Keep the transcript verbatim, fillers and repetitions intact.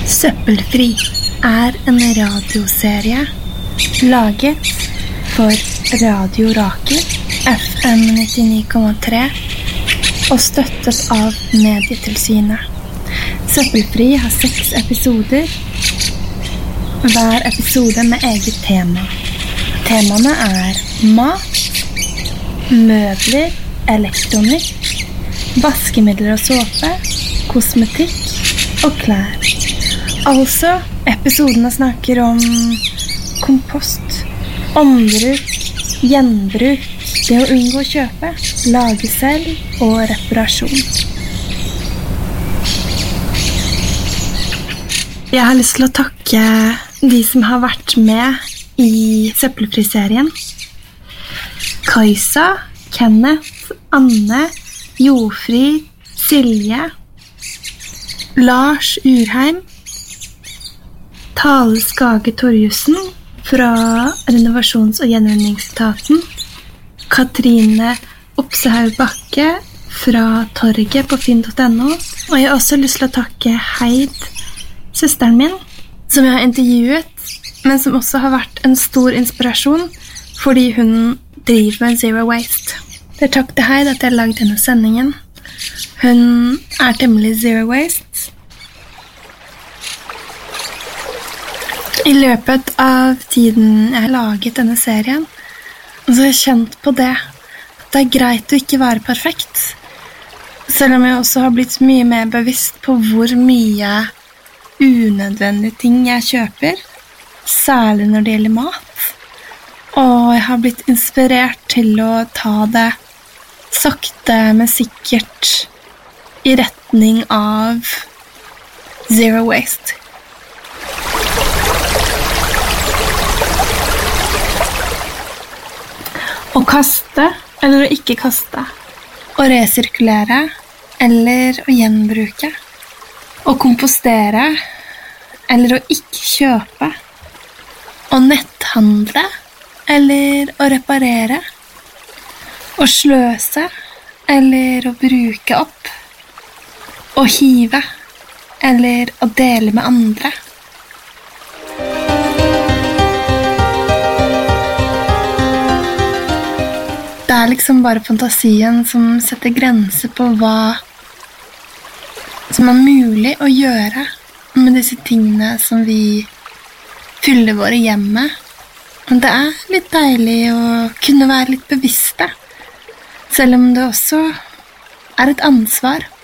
Søppelfri er en radioserie laget for Radio Rakel F M nittini komma tre og støttet av Medietilsynet. Søppelfri har seks episoder, hver episode med eget tema. Temaene er mat, møbler, elektronikk, vaskemidler og såpe, kosmetikk og klær. Altså, episodene snakker om kompost, ombruk, gjenbruk, det å unngå å kjøpe, lage selv og reparasjon. Jeg har lyst til å takke de som har vært med i Søppelfri-serien. Kajsa, Kenneth, Anne, Jofrid, Silje, Lars Urheim, Tale Skage Torjussen fra Renovasjons- og gjenvinningsetaten, Katrine Opsehaug Bakke fra Torget på finn punktum no, og jeg har også lyst til å takke Heid, søsteren min, som jeg har intervjuet, men som også har vært en stor inspirasjon fordi hun driver med Zero Waste. Det er takk til Heid at jeg har laget denne sendingen. Hun er temmelig Zero Waste. I løpet av tiden jeg har laget denne serien, så har jeg kjent på det. At det er greit å ikke være perfekt. Selv om jeg også har blitt mye mer bevisst på hvor mye unødvendige ting jeg kjøper, særlig når det gjelder mat. Og jeg har blitt inspirert til å ta det sakte, men sikkert i retning av Zero Waste. Å kaste eller å ikke kaste. Å resirkulere eller å gjenbruke. Å kompostere eller å ikke kjøpe. Å netthandle eller å reparere. Å sløse eller å bruke opp. Å hive eller å dele med andre. Det er liksom bare fantasien som setter grenser på hva som er mulig å gjøre med disse tingene som vi fyller våre hjem med. Men det er litt deilig å kunne være litt bevisste, selv om det også er et ansvar.